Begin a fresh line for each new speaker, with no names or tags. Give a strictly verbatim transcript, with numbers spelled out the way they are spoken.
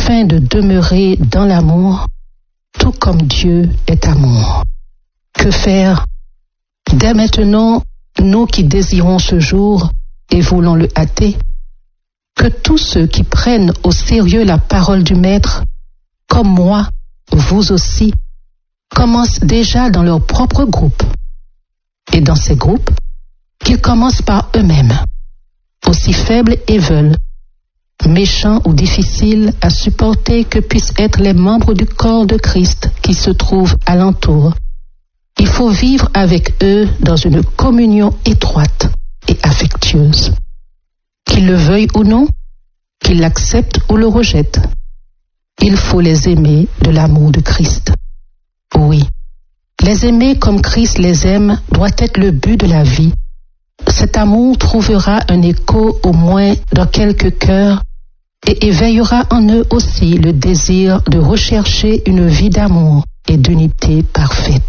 afin de demeurer dans l'amour, tout comme Dieu est amour. Que faire? Dès maintenant, nous qui désirons ce jour et voulons le hâter, que tous ceux qui prennent au sérieux la parole du Maître, comme moi, vous aussi, commencent déjà dans leur propre groupe. Et dans ces groupes, qu'ils commencent par eux-mêmes, aussi faibles et veulent, méchants ou difficiles à supporter que puissent être les membres du corps de Christ qui se trouvent alentour. Il faut vivre avec eux dans une communion étroite et affectueuse. Qu'ils le veuillent ou non, qu'ils l'acceptent ou le rejettent, il faut les aimer de l'amour de Christ. Oui, les aimer comme Christ les aime doit être le but de la vie. Cet amour trouvera un écho au moins dans quelques cœurs et éveillera en eux aussi le désir de rechercher une vie d'amour et d'unité parfaite.